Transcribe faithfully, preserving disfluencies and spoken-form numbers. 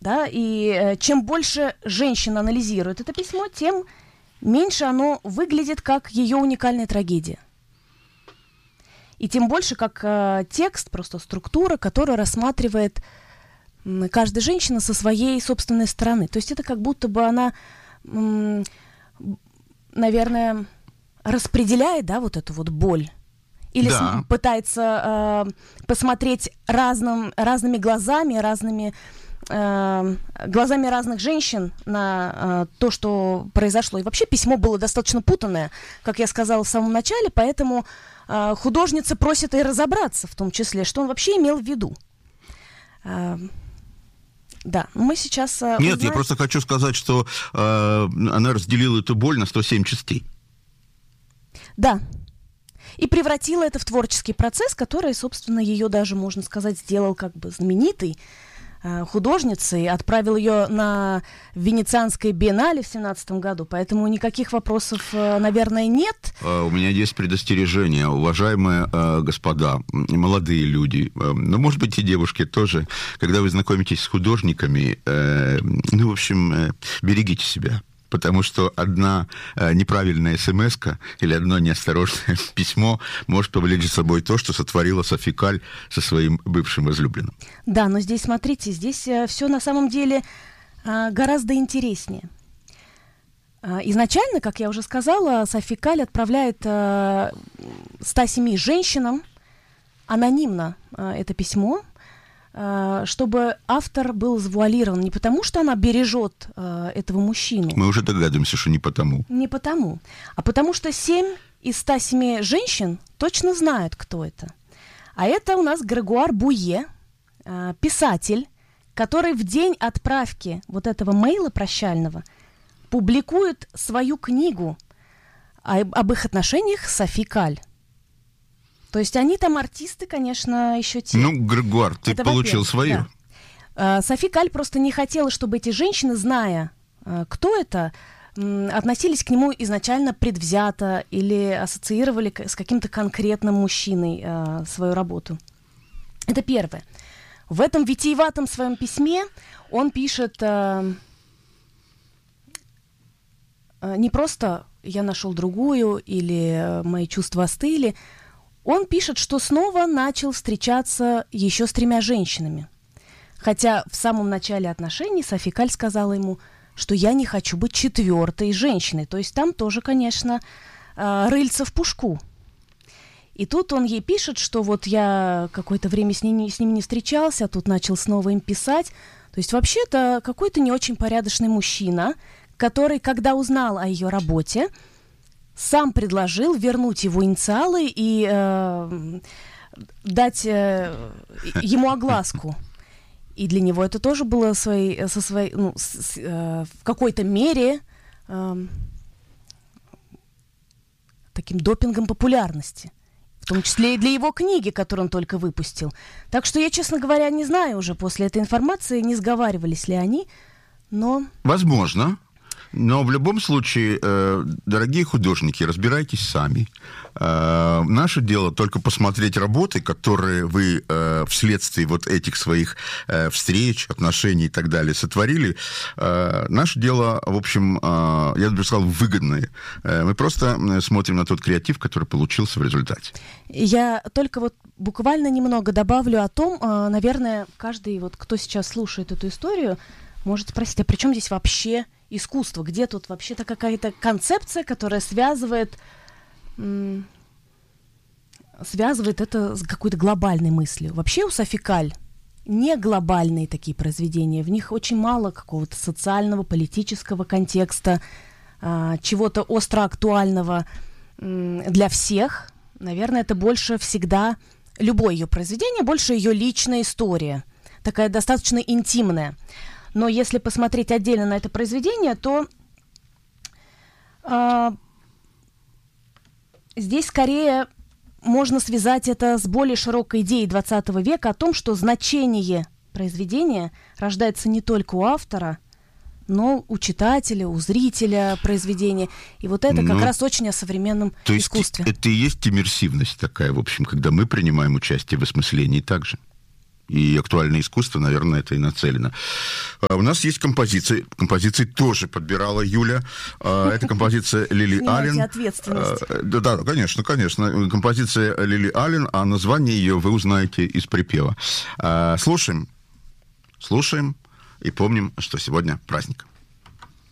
да, и э, чем больше женщина анализирует это письмо, тем меньше оно выглядит как ее уникальная трагедия. И тем больше как э, текст, просто структура, которая рассматривает м, каждая женщина со своей собственной стороны. То есть это как будто бы она, м, наверное, распределяет, да, вот эту вот боль. Или да. с, пытается э, посмотреть разным, разными глазами, разными э, глазами разных женщин на э, то, что произошло. И вообще письмо было достаточно путанное, как я сказала в самом начале, поэтому э, художница просит и разобраться в том числе, что он вообще имел в виду. Э, да, мы сейчас э, Нет, узнаем... я просто хочу сказать, что э, она разделила эту боль на сто семь частей. Да. И превратила это в творческий процесс, который, собственно, ее даже, можно сказать, сделал как бы знаменитой э, художницей, отправил ее на Венецианское биеннале в семнадцатом году, поэтому никаких вопросов, э, наверное, нет. Uh, у меня есть предостережение, уважаемые uh, господа, молодые люди, uh, ну, может быть, и девушки тоже, когда вы знакомитесь с художниками, uh, ну, в общем, uh, берегите себя. Потому что одна э, неправильная смс-ка или одно неосторожное письмо может повлечь за собой то, что сотворила Софи Каль со своим бывшим возлюбленным. Да, но здесь, смотрите, здесь э, все на самом деле э, гораздо интереснее. Э, изначально, как я уже сказала, Софи Каль отправляет э, ста семи женщинам анонимно э, это письмо, чтобы автор был завуалирован не потому, что она бережет э, этого мужчину. Мы уже догадываемся, что не потому. Не потому, а потому что семь из ста семи женщин точно знают, кто это. А это у нас Грегуар Буе, э, писатель, который в день отправки вот этого мейла прощального публикует свою книгу об, об их отношениях с Софи Каль. То есть они там артисты, конечно, еще те. Ну, Грегуар, ты это получил свое. Да. Софи Каль просто не хотела, чтобы эти женщины, зная, кто это, относились к нему изначально предвзято или ассоциировали с каким-то конкретным мужчиной свою работу. Это первое. В этом витиеватом своем письме он пишет не просто «я нашел другую» или «мои чувства остыли». Он пишет, что снова начал встречаться еще с тремя женщинами. Хотя в самом начале отношений Софи Каль сказала ему, что я не хочу быть четвертой женщиной. То есть там тоже, конечно, рыльца в пушку. И тут он ей пишет, что вот я какое-то время с ним, с ним не встречался, а тут начал снова им писать. То есть вообще-то какой-то не очень порядочный мужчина, который, когда узнал о ее работе, сам предложил вернуть его инициалы и э, дать э, ему огласку. И для него это тоже было своей, со своей, ну, с, э, в какой-то мере э, таким допингом популярности. В том числе и для его книги, которую он только выпустил. Так что я, честно говоря, не знаю уже после этой информации, не сговаривались ли они, но... Возможно. Но в любом случае, э, дорогие художники, разбирайтесь сами. Э, наше дело только посмотреть работы, которые вы э, вследствие вот этих своих э, встреч, отношений и так далее сотворили. Э, наше дело, в общем, э, я бы сказал, выгодное. Э, мы просто смотрим на тот креатив, который получился в результате. Я только вот буквально немного добавлю о том, э, наверное, каждый, вот, кто сейчас слушает эту историю, может спросить, а при чем здесь вообще искусство? Где тут вообще-то какая-то концепция, которая связывает, м- связывает это с какой-то глобальной мыслью? Вообще у Софи Каль не глобальные такие произведения. В них очень мало какого-то социального, политического контекста, а, чего-то остро актуального м- для всех. Наверное, это больше всегда любое ее произведение, больше ее личная история. Такая достаточно интимная. Но если посмотреть отдельно на это произведение, то э, здесь скорее можно связать это с более широкой идеей двадцатого века о том, что значение произведения рождается не только у автора, но у читателя, у зрителя произведения. И вот это но, как раз очень о современном то искусстве. Это и есть иммерсивность такая, в общем, когда мы принимаем участие в осмыслении также. И актуальное искусство, наверное, это и нацелено. У нас есть композиции. Композиции тоже подбирала Юля. Это композиция Лили Аллен. Ответственность. Да, да, конечно, конечно. Композиция Лили Аллен, а название ее вы узнаете из припева. Слушаем, слушаем и помним, что сегодня праздник.